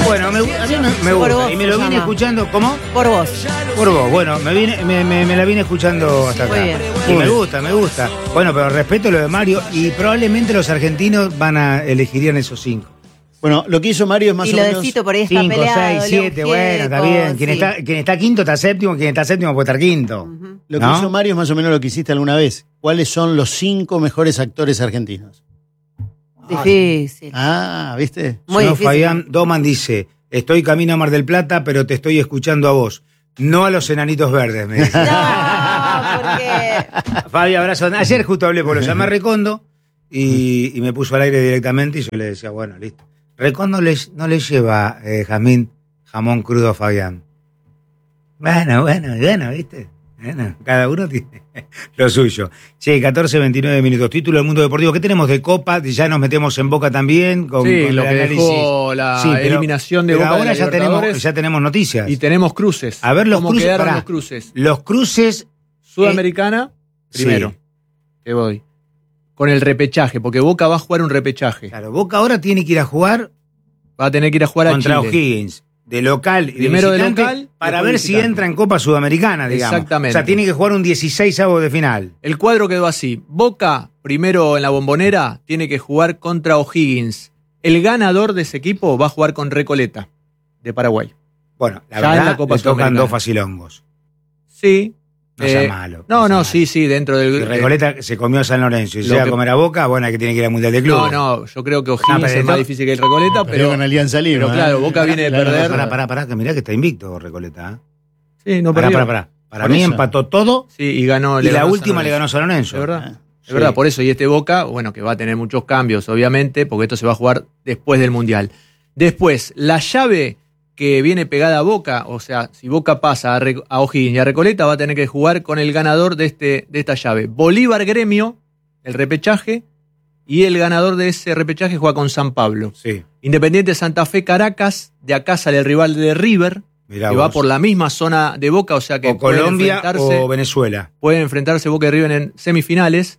Bueno, a mí me gusta. vos Y me lo vine escuchando, ¿cómo? Por vos. Por vos. Bueno, me la vine escuchando hasta acá. Muy bien. Y me gusta. Bueno, pero respeto lo de Mario y probablemente los argentinos elegirían esos 5. Bueno, lo que hizo Mario es más Y o lo de menos... Fito por ahí está 5, peleado. 6, 7, bueno, está bien. Quien está quinto está séptimo, quien está séptimo puede estar quinto. Lo que ¿no? hizo Mario es más o menos lo que hiciste alguna vez. ¿Cuáles son los 5 mejores actores argentinos? Difícil. ¿Viste? Muy No, difícil. Fabián Doman dice, estoy camino a Mar del Plata, pero te estoy escuchando a vos. No a los enanitos verdes, me dice. No, porque... Fabi, abrazo. Ayer justo hablé, porque lo llamé a Recondo y me puso al aire directamente y yo le decía, bueno, listo. Recondo no le lleva, Jazmín, jamón crudo a Fabián. Bueno, ¿viste? Bueno, cada uno tiene lo suyo. Sí, 14:29 minutos. Título del Mundo Deportivo. ¿Qué tenemos de Copa? Ya nos metemos en Boca también. Con Lo el que análisis. dejó la Sí, pero eliminación de pero Boca de ahora la Libertadores. ya tenemos noticias. Y tenemos cruces. A ver los ¿Cómo cruces. quedaron Pará. los cruces? Los cruces. Sudamericana, primero. Sí. Te voy. Con el repechaje, porque Boca va a jugar un repechaje. Claro, Boca ahora tiene que ir a jugar Va a tener que ir a jugar contra a Chile. O'Higgins. De local y Primero de visitante, local, para después ver si visitante. entra en Copa Sudamericana, digamos. Exactamente. O sea, tiene que jugar un 16avo de final. El cuadro quedó así. Boca, primero en la Bombonera, tiene que jugar contra O'Higgins. El ganador de ese equipo va a jugar con Recoleta, de Paraguay. Bueno, la Ya en verdad, la Copa le tocan Sudamericana. 2 facilongos. Sí. No sea malo. No, sea sí, dentro malo. del... Y Recoleta se comió a San Lorenzo y se lo va a que- comer a Boca, bueno, que tiene que ir al Mundial de Clubes. No, yo creo que O'Higgins pero es más no- difícil que el Recoleta, Pero con Alianza Lima. pero claro, Boca viene de perder. Pará, que mirá que está invicto Recoleta. Sí, no Pará. perdió. Para Por mí eso. empató todo Sí, y ganó. y la ganó última San le ganó a San Lorenzo. Es verdad. Es Sí. verdad, por eso. Y este Boca, bueno, que va a tener muchos cambios, obviamente, porque esto se va a jugar después del Mundial. Después, la llave que viene pegada a Boca, o sea, si Boca pasa a O'Higgins y a Recoleta, va a tener que jugar con el ganador de esta llave. Bolívar Gremio, el repechaje, y el ganador de ese repechaje juega con San Pablo. Sí. Independiente Santa Fe Caracas, de acá sale el rival de River, Mirá que vos. va por la misma zona de Boca, o sea que O Colombia enfrentarse- o Venezuela. pueden enfrentarse Boca y River en semifinales.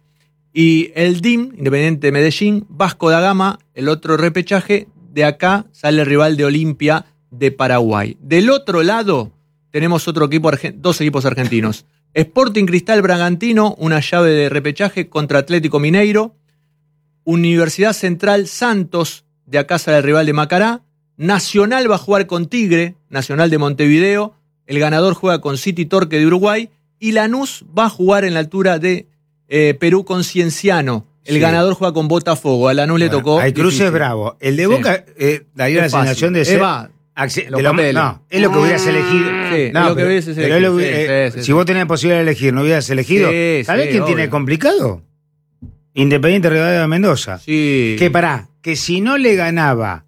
Y el DIM, Independiente Medellín, Vasco da Gama, el otro repechaje, de acá sale el rival de Olimpia de Paraguay. Del otro lado tenemos otro equipo, dos equipos argentinos. Sporting Cristal Bragantino, una llave de repechaje contra Atlético Mineiro. Universidad Central Santos, de acá sale el rival de Macará. Nacional va a jugar con Tigre, Nacional de Montevideo. El ganador juega con City Torque de Uruguay. Y Lanús va a jugar en la altura de Perú con Cienciano. El Sí. ganador juega con Botafogo. A Lanús le Bueno, tocó. hay cruces difícil. bravos. El de Sí. Boca daría la Es fácil. sensación de ser. Eva, los de papeles. no, es lo que hubieras elegido. Sí, No, es lo que pero- hubieses pero elegido. es lo- Sí, sí, si sí. vos tenés posibilidad de elegir, no hubieras elegido. Sí, ¿Sabés sí, quién obvio. tiene complicado? Independiente Rivadavia de Mendoza. Sí. Que si no le ganaba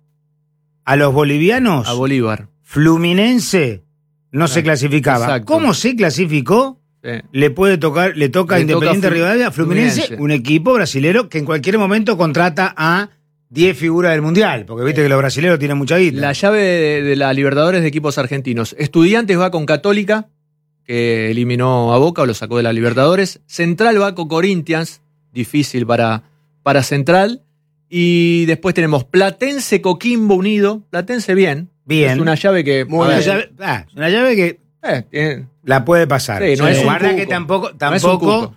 a los bolivianos, A Bolívar. Fluminense no se clasificaba. exacto. ¿Cómo se clasificó? Sí. Le toca a Le toca Independiente Rivadavia, Fluminense, Fluminense. un equipo brasilero que en cualquier momento contrata a 10 figuras del Mundial, porque viste que los brasileros tienen mucha guita. La llave de la Libertadores de equipos argentinos. Estudiantes va con Católica, que eliminó a Boca o lo sacó de la Libertadores. Central va con Corinthians, difícil para Central. Y después tenemos Platense Coquimbo Unido. Platense bien. Bien. Es una llave que... Muy a Una ver, una llave que tiene- la puede pasar. Sí, no es un Guarda cuco. que tampoco, No es un cuco.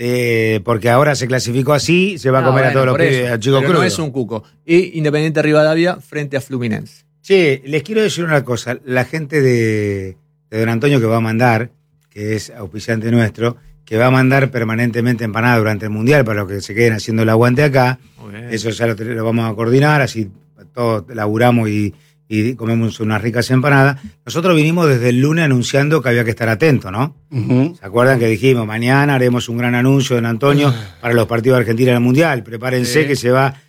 porque ahora se clasificó así, se va a comer a todos los por eso, pibes, a chicos pero no crudos. es un cuco. Y Independiente Rivadavia frente a Fluminense. Che, les quiero decir una cosa. La gente de Don Antonio que va a mandar, que es auspiciante nuestro, que va a mandar permanentemente empanada durante el Mundial para los que se queden haciendo el aguante acá. Muy bien. Eso ya lo vamos a coordinar, así todos laburamos y comemos unas ricas empanadas. Nosotros vinimos desde el lunes anunciando que había que estar atento, ¿no? Ujú. ¿Se acuerdan que dijimos, mañana haremos un gran anuncio de Don Antonio para los partidos de Argentina en el Mundial? Prepárense Sí. que se va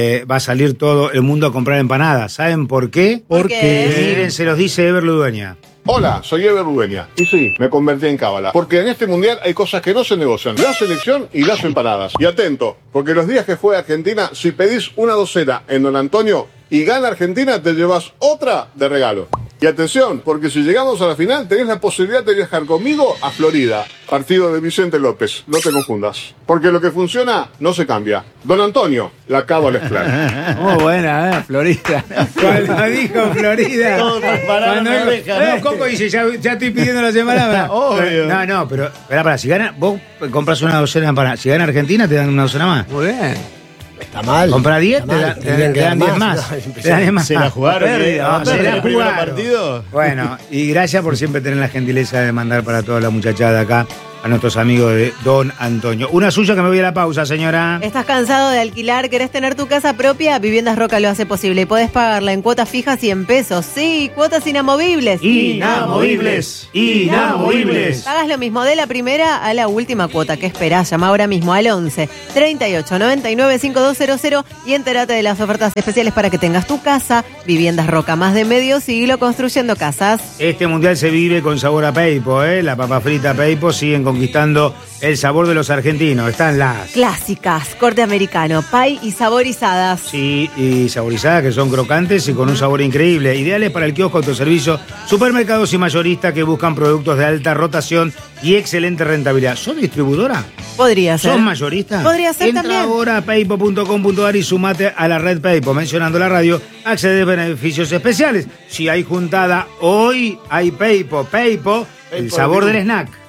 a salir todo el mundo a comprar empanadas. ¿Saben por qué? Porque Miren, se los dice Ever Ludueña. Hola, soy Ever Ludueña. Y sí, me convertí en cábala. Porque en este mundial hay cosas que no se negocian. La selección y las empanadas. Y atento, porque los días que fue a Argentina, si pedís una docena en Don Antonio y gana Argentina, te llevas otra de regalo. Y atención, porque si llegamos a la final, tenés la posibilidad de viajar conmigo a Florida. Partido de Vicente López, no te confundas. Porque lo que funciona no se cambia. Don Antonio, la cábala es clara. Muy buena, Florida. Cuando dijo Florida. Todos prepararon Cuando la dijo, oreja, ¿no? Coco dice, ya estoy pidiendo la semana. Obvio. No, pero espera, si gana, vos compras una docena de empanadas. Si gana Argentina, te dan una docena más. Muy bien. Está mal. Compra 10, Está te mal, dan 10 más. Te dan 10 más. ¿Se la jugaron? No, ¿Se se la el primer jugaron. partido? Bueno, y gracias por siempre tener la gentileza de mandar para toda la muchachada de acá a nuestros amigos de Don Antonio. Una suya que me voy a la pausa, señora. ¿Estás cansado de alquilar? ¿Querés tener tu casa propia? Viviendas Roca lo hace posible y podés pagarla en cuotas fijas y en pesos. Sí, cuotas inamovibles. Inamovibles. Pagas lo mismo de la primera a la última cuota. ¿Qué esperás? Llama ahora mismo al 11 38 99 5200 y entérate de las ofertas especiales para que tengas tu casa. Viviendas Roca, más de medio siglo construyendo casas. Este mundial se vive con sabor a Peipo, ¿eh? La papa frita Peipo siguen conquistando el sabor de los argentinos. Están las... Clásicas, corte americano, pie y saborizadas. Sí, y saborizadas que son crocantes y con un sabor increíble. Ideales para el kiosco, autoservicio, supermercados y mayoristas que buscan productos de alta rotación y excelente rentabilidad. ¿Sos distribuidora? Podría ser. ¿Sos mayorista? Podría ser Entra también. ahora a peipo.com.ar y sumate a la red Peipo. Mencionando la radio, accedes a beneficios especiales. Si hay juntada, hoy hay Peipo. Peipo, el sabor del snack.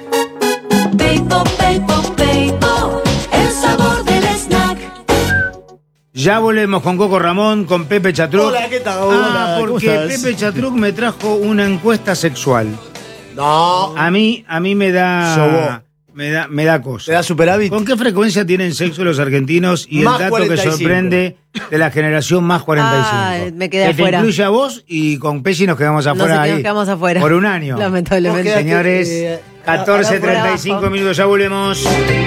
Peipo, Peipo, Peipo, el sabor del snack. Ya volvemos con Coco Ramón, con Pepe Chatruc. Hola, ¿qué tal? Hola, ¿cómo porque estás? Pepe Chatruc me trajo una encuesta sexual. No. A mí me da... Sobó. Me da cosa. ¿Te da superávit? ¿Con qué frecuencia tienen sexo los argentinos? Y Más el dato 45. que sorprende de la generación más 45. Ah, me quedé que afuera. te incluye a vos y con Pesci nos quedamos No afuera sé qué, ahí. nos quedamos afuera. Por un año. Lamentablemente. Vos quedaste, Señores, 14:35 abajo. minutos, ya volvemos.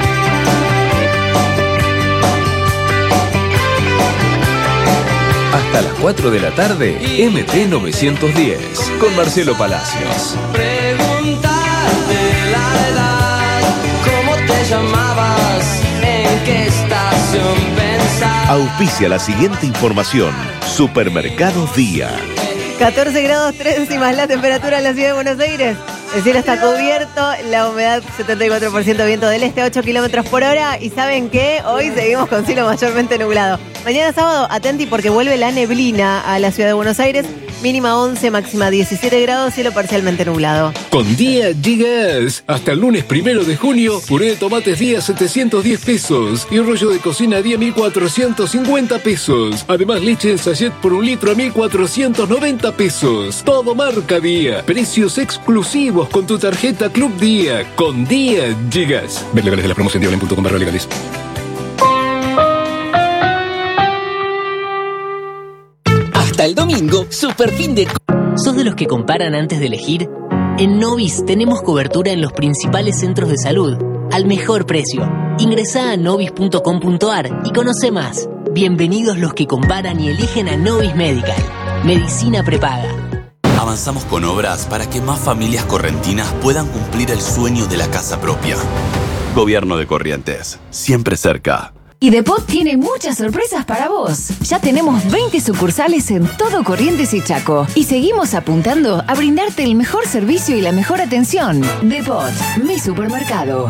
Hasta las 4 de la tarde, MT 910, con Marcelo Palacios. Preguntarte la edad, cómo te llamabas, en qué estación pensabas. Auspicia la siguiente información. Supermercados Día. 14 grados 3 décimas la temperatura en la ciudad de Buenos Aires. El cielo está cubierto, la humedad 74%, viento del este 8 kilómetros por hora. Y ¿saben qué? Hoy seguimos con cielo mayormente nublado. Mañana sábado, atenti porque vuelve la neblina a la ciudad de Buenos Aires. Mínima 11, máxima 17 grados, cielo parcialmente nublado. Con Día Gigas. Hasta el lunes 1 de junio, puré de tomates Día 710 pesos y rollo de cocina Día 1450 pesos. Además, leche en sachet por 1 litro a 1490 pesos. Todo marca Día. Precios exclusivos con tu tarjeta Club Día. Con Día Gigas. Ver legales de la promoción diablen.com/legales. Hasta el domingo, super fin de... ¿Sos de los que comparan antes de elegir? En Novis tenemos cobertura en los principales centros de salud, al mejor precio. Ingresá a novis.com.ar y conoce más. Bienvenidos los que comparan y eligen a Novis Medical. Medicina prepaga. Avanzamos con obras para que más familias correntinas puedan cumplir el sueño de la casa propia. Gobierno de Corrientes, siempre cerca. Y Depot tiene muchas sorpresas para vos. Ya tenemos 20 sucursales en todo Corrientes y Chaco. Y seguimos apuntando a brindarte el mejor servicio y la mejor atención. Depot, mi supermercado.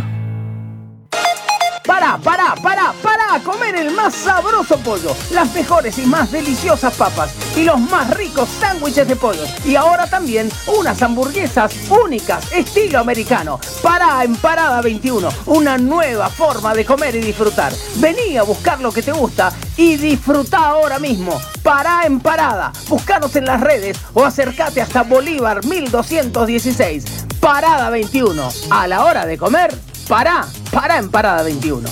Para comer el más sabroso pollo, las mejores y más deliciosas papas y los más ricos sándwiches de pollo. Y ahora también unas hamburguesas únicas, estilo americano. Pará en Parada 21, una nueva forma de comer y disfrutar. Vení a buscar lo que te gusta y disfrutá ahora mismo. Pará en Parada, buscanos en las redes o acércate hasta Bolívar 1216. Parada 21, a la hora de comer, pará en Parada 21.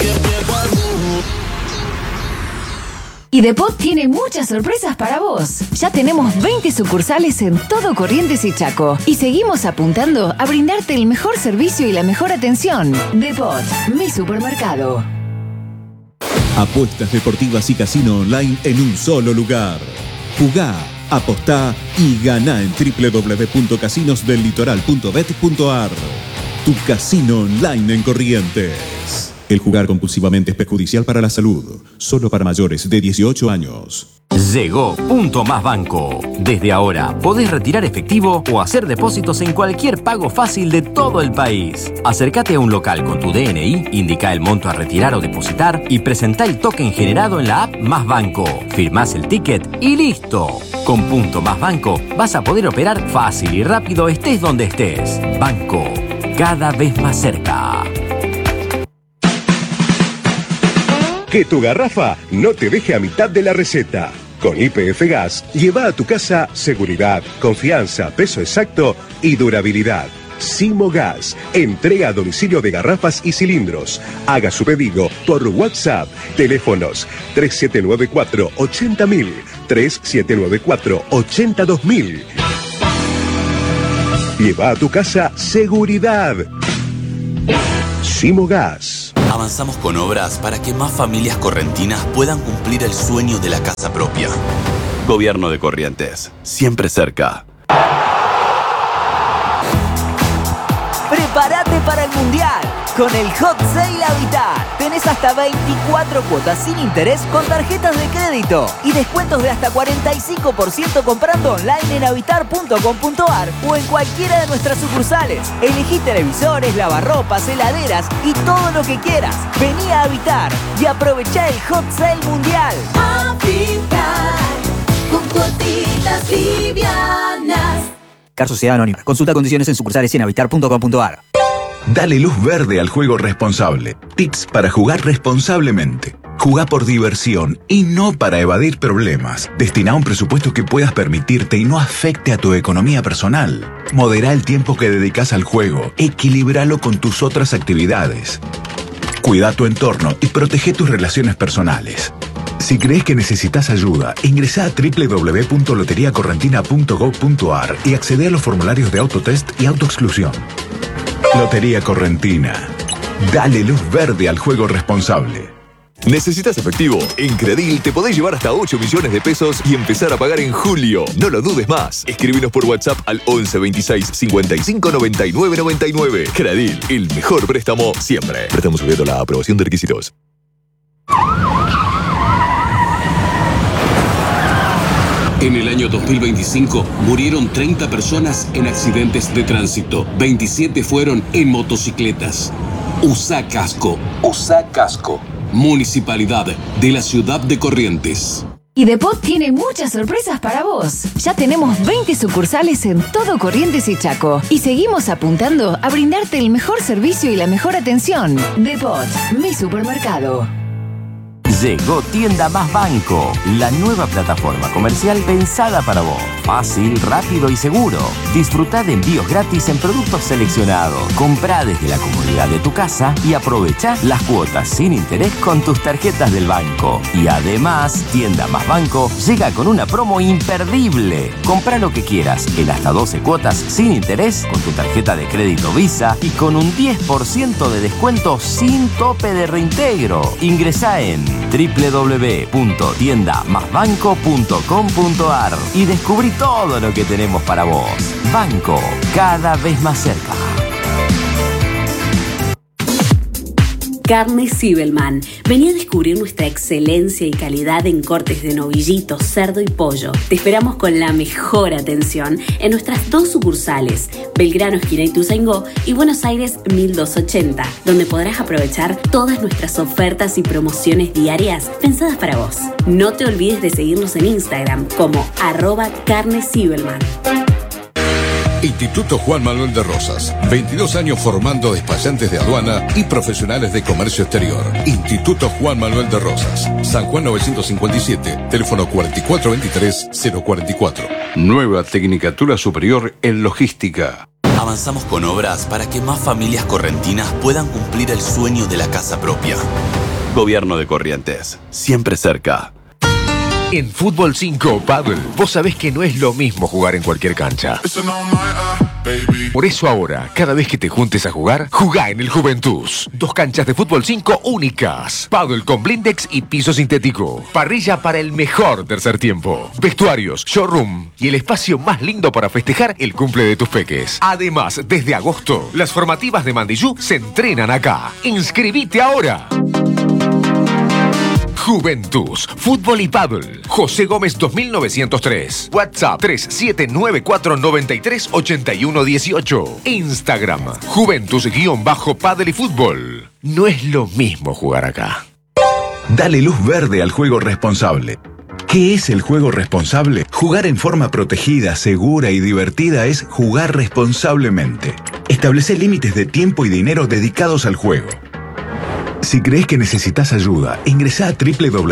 Y Depot tiene muchas sorpresas para vos. Ya tenemos 20 sucursales en todo Corrientes y Chaco. Y seguimos apuntando a brindarte el mejor servicio y la mejor atención. Depot, mi supermercado. Apuestas deportivas y casino online en un solo lugar. Jugá, apostá y ganá en www.casinosdellitoral.bet.ar. Tu casino online en Corrientes. El jugar compulsivamente es perjudicial para la salud. Solo para mayores de 18 años. Llegó Punto Más Banco. Desde ahora podés retirar efectivo o hacer depósitos en cualquier pago fácil de todo el país. Acércate a un local con tu DNI, indica el monto a retirar o depositar y presentá el token generado en la app Más Banco. Firmás el ticket y listo. Con Punto Más Banco vas a poder operar fácil y rápido estés donde estés. Banco, cada vez más cerca. Que tu garrafa no te deje a mitad de la receta. Con YPF Gas, lleva a tu casa seguridad, confianza, peso exacto y durabilidad. Simo Gas, entrega a domicilio de garrafas y cilindros. Haga su pedido por WhatsApp. Teléfonos 3794-80000, 3794-82000. Lleva a tu casa seguridad. Simo Gas. Avanzamos con obras para que más familias correntinas puedan cumplir el sueño de la casa propia. Gobierno de Corrientes, siempre cerca. Prepárate para el Mundial. Con el Hot Sale Habitat tenés hasta 24 cuotas sin interés con tarjetas de crédito y descuentos de hasta 45% comprando online en habitar.com.ar o en cualquiera de nuestras sucursales. Elegí televisores, lavarropas, heladeras y todo lo que quieras. Vení a Habitar y aprovechá el Hot Sale Mundial. Habitar con cuotitas livianas. Car Sociedad Anónima. Consulta condiciones en sucursales y en habitar.com.ar. Dale luz verde al juego responsable. Tips para jugar responsablemente. Jugá por diversión y no para evadir problemas. Destina un presupuesto que puedas permitirte y no afecte a tu economía personal. Moderá el tiempo que dedicas al juego. Equilíbralo con tus otras actividades. Cuida tu entorno y protege tus relaciones personales. Si crees que necesitas ayuda, ingresá a www.loteriacorrentina.gov.ar y accede a los formularios de autotest y autoexclusión. Lotería Correntina. Dale luz verde al juego responsable. ¿Necesitas efectivo? En Credil te podés llevar hasta 8 millones de pesos y empezar a pagar en julio. No lo dudes más. Escríbenos por WhatsApp al 11 26 55 99 99. Credil, el mejor préstamo siempre. Préstamo sujeto a la aprobación de requisitos. En el año 2025 murieron 30 personas en accidentes de tránsito. 27 fueron en motocicletas. Usa casco. Usa casco. Municipalidad de la Ciudad de Corrientes. Y Depot tiene muchas sorpresas para vos. Ya tenemos 20 sucursales en todo Corrientes y Chaco. Y seguimos apuntando a brindarte el mejor servicio y la mejor atención. Depot, mi supermercado. Llegó Tienda Más Banco, la nueva plataforma comercial pensada para vos. Fácil, rápido y seguro. Disfrutá de envíos gratis en productos seleccionados. Comprá desde la comodidad de tu casa y aprovechá las cuotas sin interés con tus tarjetas del banco. Y además, Tienda Más Banco llega con una promo imperdible. Comprá lo que quieras en hasta 12 cuotas sin interés con tu tarjeta de crédito Visa y con un 10% de descuento sin tope de reintegro. Ingresá en www.tiendamasbanco.com.ar y descubrí todo lo que tenemos para vos. Banco, cada vez más cerca. Carne Zibelman. Vení a descubrir nuestra excelencia y calidad en cortes de novillito, cerdo y pollo. Te esperamos con la mejor atención en nuestras 2 sucursales, Belgrano, esquina Ituzaingó y Buenos Aires 1280, donde podrás aprovechar todas nuestras ofertas y promociones diarias pensadas para vos. No te olvides de seguirnos en Instagram como @carnezibelman. Instituto Juan Manuel de Rosas. 22 años formando despachantes de aduana y profesionales de comercio exterior. Instituto Juan Manuel de Rosas. San Juan 957. Teléfono 4423-044. Nueva Tecnicatura Superior en Logística. Avanzamos con obras para que más familias correntinas puedan cumplir el sueño de la casa propia. Gobierno de Corrientes, siempre cerca. En Fútbol 5 Paddle, vos sabés que no es lo mismo jugar en cualquier cancha. Por eso ahora, cada vez que te juntes a jugar, jugá en el Juventus. 2 canchas de fútbol 5 únicas. Paddle con blindex y piso sintético. Parrilla para el mejor tercer tiempo. Vestuarios, showroom y el espacio más lindo para festejar el cumple de tus peques. Además, desde agosto, las formativas de Mandillú se entrenan acá. ¡Inscribite ahora! Juventus, Fútbol y Paddle. José Gómez 2903. WhatsApp 3794938118. Instagram, Juventus_Paddle y Fútbol. No es lo mismo jugar acá. Dale luz verde al juego responsable. ¿Qué es el juego responsable? Jugar en forma protegida, segura y divertida es jugar responsablemente. Establece límites de tiempo y dinero dedicados al juego. Si crees que necesitas ayuda, ingresa a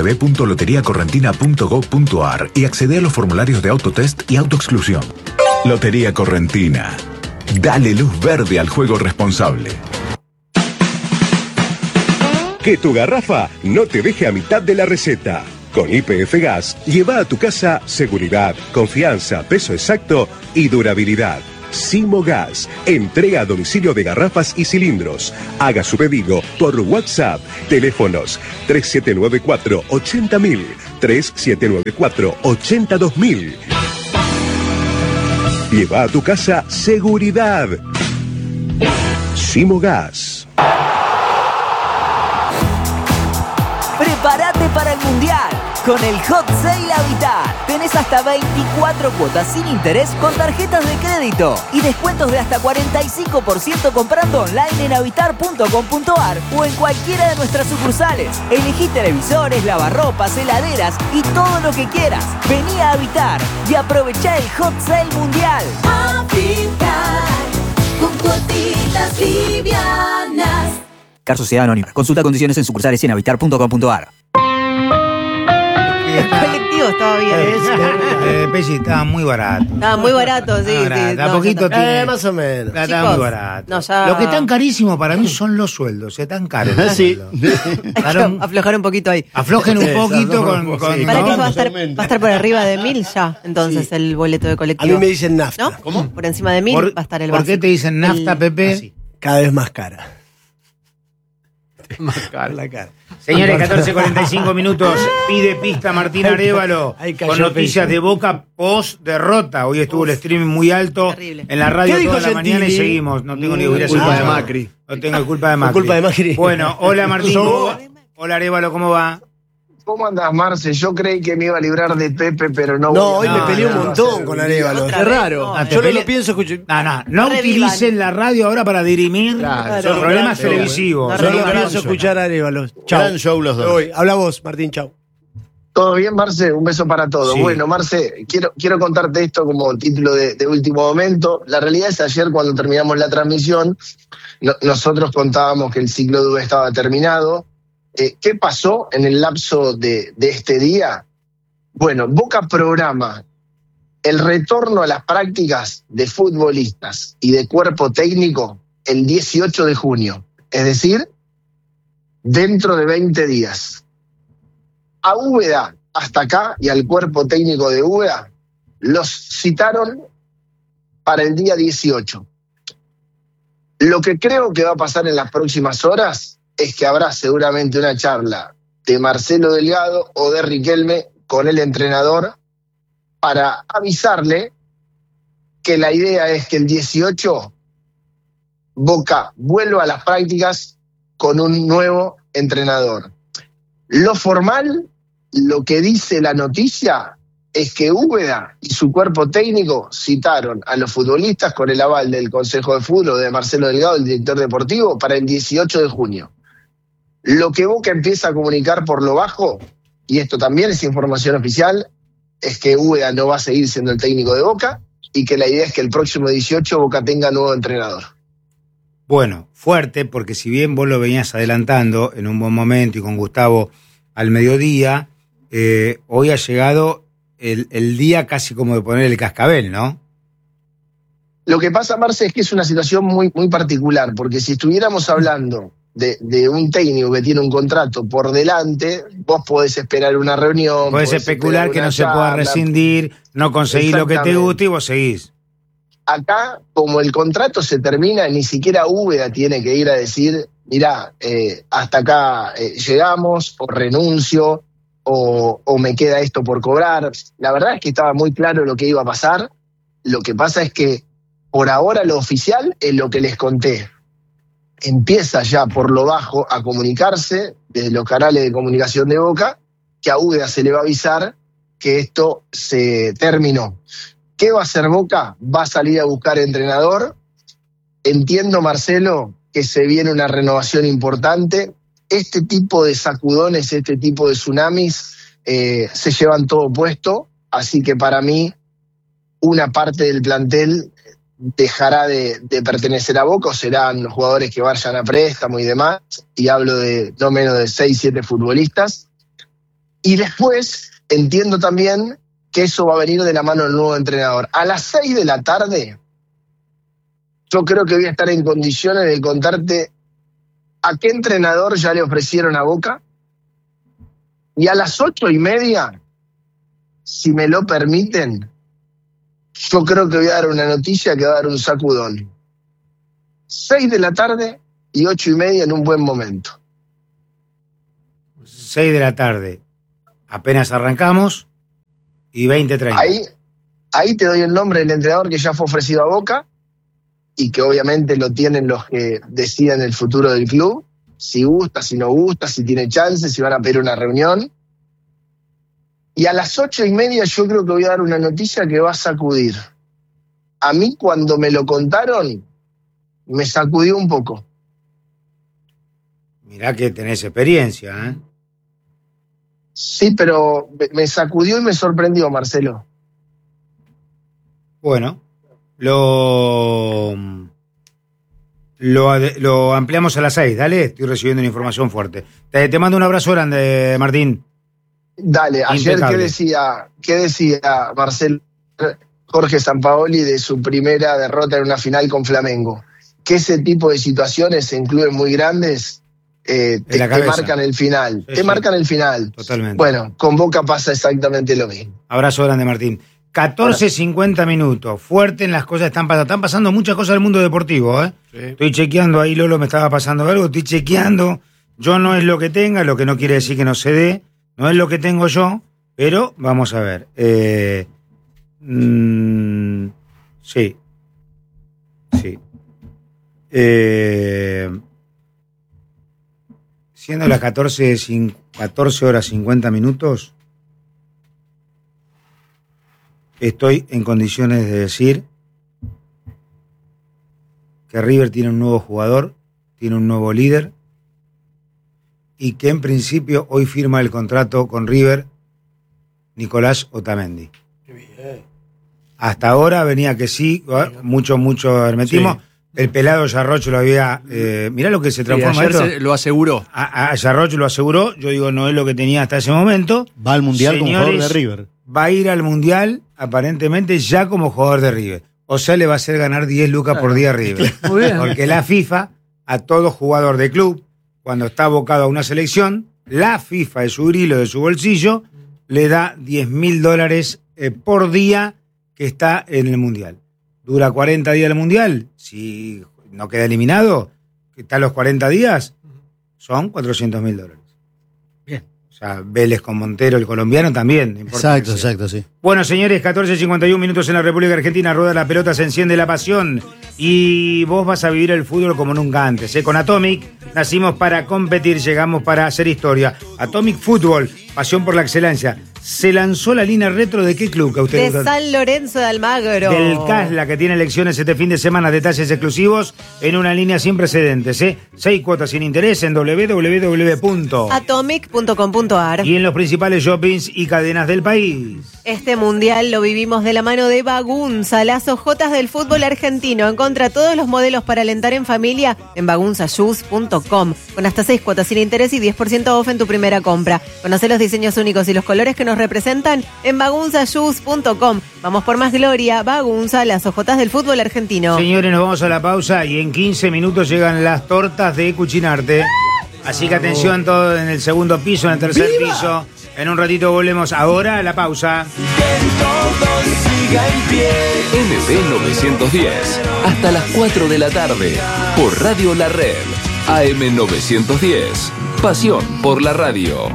www.loteriacorrentina.gov.ar y accede a los formularios de autotest y autoexclusión. Lotería Correntina. Dale luz verde al juego responsable. Que tu garrafa no te deje a mitad de la receta. Con YPF Gas, lleva a tu casa seguridad, confianza, peso exacto y durabilidad. Simo Gas, entrega a domicilio de garrafas y cilindros. Haga su pedido por WhatsApp. Teléfonos 3794-80000, 3794-82000. Lleva a tu casa seguridad. Simo Gas. Prepárate para el Mundial. Con el Hot Sale Habitat tenés hasta 24 cuotas sin interés con tarjetas de crédito y descuentos de hasta 45% comprando online en habitar.com.ar o en cualquiera de nuestras sucursales. Elegí televisores, lavarropas, heladeras y todo lo que quieras. Vení a Habitar y aprovechá el Hot Sale Mundial. Habitar con cuotitas livianas. Car Sociedad Anónima. Consulta condiciones en sucursales y en habitar.com.ar. El colectivo estaba bien. Pesci, estaba muy barato. Estaba muy barato, sí. Da poquito tiene. Más o menos. Estaba muy barato. No, ya... Lo que están carísimo para mí son los sueldos. Están caros. Sí. Aflojar un poquito ahí. Aflojen un poquito con Para que va a estar por arriba de 1000 ya, entonces, el boleto de colectivo. A mí me dicen nafta. ¿No? ¿Cómo? Por encima de 1000 va a estar el básico. ¿Por qué te dicen nafta, Pepe? Cada vez más cara. Más cara. La cara. Señores, 14:45 minutos. Pide pista Martín Arévalo con noticias de Boca post derrota. Hoy estuvo el streaming muy alto en la radio toda la mañana y seguimos. No tengo ni culpa de Macri. No tengo culpa de Macri. Culpa de Macri. Bueno, hola Martín. Hola Arévalo, ¿cómo va? ¿Cómo andás, Marce? Yo creí que me iba a librar de Pepe, pero no. No, hoy me peleé un montón con Arévalo. Es raro. Yo no lo pienso escuchar. No utilicen la radio ahora para dirimir son problemas televisivos. Yo no pienso escuchar a Arévalo. Chau. Gran show los dos. Habla vos, Martín, chau. ¿Todo bien, Marce? Un beso para todos. Sí. Bueno, Marce, quiero contarte esto como título de último momento. La realidad es ayer cuando terminamos la transmisión, nosotros contábamos que el ciclo de UB estaba terminado. ¿Qué pasó en el lapso de este día? Bueno, Boca programa el retorno a las prácticas de futbolistas y de cuerpo técnico el 18 de junio, es decir, dentro de 20 días. A Úbeda, hasta acá, y al cuerpo técnico de Úbeda, los citaron para el día 18. Lo que creo que va a pasar en las próximas horas es que habrá seguramente una charla de Marcelo Delgado o de Riquelme con el entrenador para avisarle que la idea es que el 18 Boca vuelva a las prácticas con un nuevo entrenador. Lo formal, lo que dice la noticia, es que Úbeda y su cuerpo técnico citaron a los futbolistas con el aval del Consejo de Fútbol de Marcelo Delgado, el director deportivo, para el 18 de junio. Lo que Boca empieza a comunicar por lo bajo, y esto también es información oficial, es que Úbeda no va a seguir siendo el técnico de Boca y que la idea es que el próximo 18 Boca tenga nuevo entrenador. Bueno, fuerte, porque si bien vos lo venías adelantando en un buen momento y con Gustavo al mediodía, hoy ha llegado el día casi como de poner el cascabel, ¿no? Lo que pasa, Marce, es que es una situación muy, muy particular, porque si estuviéramos hablando de un técnico que tiene un contrato por delante, vos podés esperar una reunión. Podés especular que no se pueda rescindir, no conseguir lo que te guste y vos seguís. acá, como el contrato se termina, ni siquiera Úbeda tiene que ir a decir, mirá, hasta acá llegamos, o renuncio, o me queda esto por cobrar. La verdad es que estaba muy claro lo que iba a pasar. Lo que pasa es que por ahora lo oficial es lo que les conté. Empieza ya por lo bajo a comunicarse desde los canales de comunicación de Boca que a Úbeda se le va a avisar que esto se terminó. ¿Qué va a hacer Boca? Va a salir a buscar entrenador. Entiendo, Marcelo, que se viene una renovación importante. Este tipo de sacudones, este tipo de tsunamis se llevan todo puesto, así que para mí una parte del plantel dejará de pertenecer a Boca, o serán los jugadores que vayan a préstamo y demás, y hablo de no menos de 6-7 futbolistas. Y después entiendo también que eso va a venir de la mano del nuevo entrenador. A las 6 de la tarde, yo creo que voy a estar en condiciones de contarte a qué entrenador ya le ofrecieron a Boca. Y a las 8:30, si me lo permiten, yo creo que voy a dar una noticia que va a dar un sacudón. 6 de la tarde y 8:30 en un buen momento. 6 de la tarde, apenas arrancamos, y 20:30. Ahí te doy el nombre del entrenador que ya fue ofrecido a Boca y que obviamente lo tienen los que deciden el futuro del club, si gusta, si no gusta, si tiene chance, si van a pedir una reunión. Y a las 8:30 yo creo que voy a dar una noticia que va a sacudir. A mí cuando me lo contaron, me sacudió un poco. Mirá que tenés experiencia, ¿eh? Sí, pero me sacudió y me sorprendió, Marcelo. Bueno, lo ampliamos a las 6, dale, estoy recibiendo una información fuerte. Te mando un abrazo grande, Martín. Dale, ayer ¿qué decía Marcelo Jorge Sampaoli de su primera derrota en una final con Flamengo? Que ese tipo de situaciones, incluyen muy grandes, te marcan el final. Sí, marcan el final. Totalmente. Bueno, con Boca pasa exactamente lo mismo. Abrazo grande, Martín. 14:50 minutos. Fuerte en las cosas están pasando. Están pasando muchas cosas del mundo deportivo, ¿eh? Sí. Estoy chequeando, ahí Lolo me estaba pasando algo, estoy chequeando. Yo no es lo que tenga, lo que no quiere decir que no se dé. No es lo que tengo yo, pero vamos a ver. Sí. Siendo las 14 horas 50 minutos, estoy en condiciones de decir que River tiene un nuevo jugador, tiene un nuevo líder, y que en principio hoy firma el contrato con River Nicolás Otamendi. Qué bien. Hasta ahora venía que sí, mucho hermetismo. Sí. El pelado Yarroch lo había... mirá lo que se transforma esto. Lo aseguró. A Yarroch lo aseguró, yo digo, no es lo que tenía hasta ese momento. Va al Mundial como jugador de River. Va a ir al Mundial, aparentemente, ya como jugador de River. O sea, le va a hacer ganar 10 lucas por día a River. Muy bien. Porque la FIFA, a todo jugador de club, cuando está abocado a una selección, la FIFA de su grilo, de su bolsillo, le da $10.000 por día que está en el Mundial. Dura 40 días el Mundial. Si no queda eliminado, que está los 40 días, son $400.000. Bien. O sea, Vélez con Montero, el colombiano, también. Exacto, sí. Bueno, señores, 14:51 minutos en la República Argentina. Rueda la pelota, se enciende la pasión. Y vos vas a vivir el fútbol como nunca antes. Con Atomic nacimos para competir, llegamos para hacer historia. Atomic Fútbol, pasión por la excelencia. Se lanzó la línea retro ¿de qué club que usted de San Lorenzo de Almagro. Del Casla, que tiene elecciones este fin de semana, detalles exclusivos en una línea sin precedentes. 6 cuotas sin interés en www.atomic.com.ar y en los principales shoppings y cadenas del país. Este mundial lo vivimos de la mano de Bagunza, las ojotas del fútbol argentino. Encontra todos los modelos para alentar en familia en bagunzashoes.com, con hasta 6 cuotas sin interés y 10% off en tu primera compra. Conoce los diseños únicos y los colores que nos representan en bagunzashoes.com. Vamos por más gloria. Bagunza, las ojotas del fútbol argentino. Señores, nos vamos a la pausa y en 15 minutos llegan las tortas de Cucinarte. Así que atención, todo en el segundo piso, en el tercer piso. En un ratito volvemos. Ahora a la pausa. siga en pie. MB 910, hasta las 4 de la tarde, por Radio La Red. AM 910, pasión por la radio.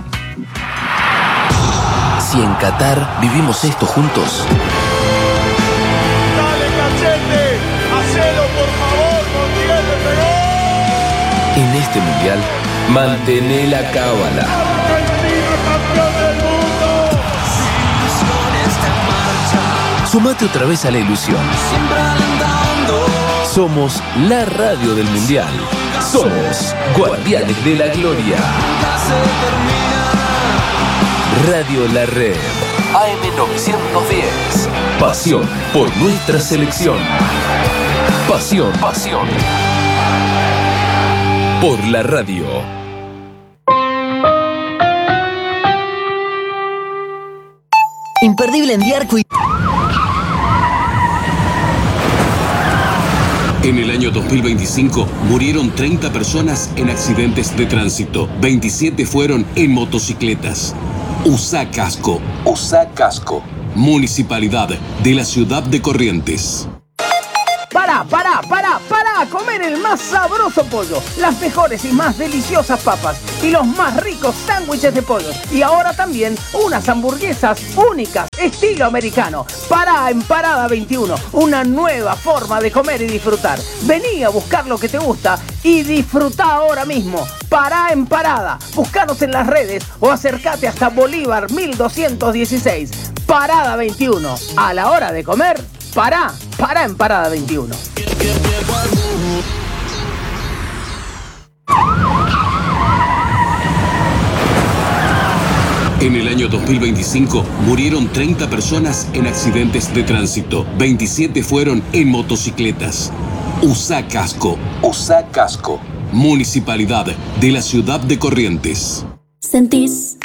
Si en Qatar vivimos esto juntos. ¡Dale, Cachete! ¡Hacelo, por favor, Montiel, le pegó! En este mundial, mantené la cábala. ¡Argentina, campeón del mundo! Sumate otra vez a la ilusión. Somos la radio del mundial. Somos Guardianes de la Gloria. Radio La Red. AM 910. Pasión por nuestra selección. Pasión por la radio. Imperdible en Diarco y... En el año 2025 murieron 30 personas en accidentes de tránsito. 27 fueron en motocicletas. Usa casco. Municipalidad de la ciudad de Corrientes. Para comer el más sabroso pollo, las mejores y más deliciosas papas y los más ricos sándwiches de pollo. Y ahora también unas hamburguesas únicas, estilo americano. Pará en Parada 21, una nueva forma de comer y disfrutar. Vení a buscar lo que te gusta y disfruta ahora mismo. Pará en Parada, búscanos en las redes o acércate hasta Bolívar 1216. Parada 21, a la hora de comer, pará en Parada 21. En el año 2025 murieron 30 personas en accidentes de tránsito. 27 fueron en motocicletas. Usa casco. Municipalidad de la ciudad de Corrientes. ¿Sentís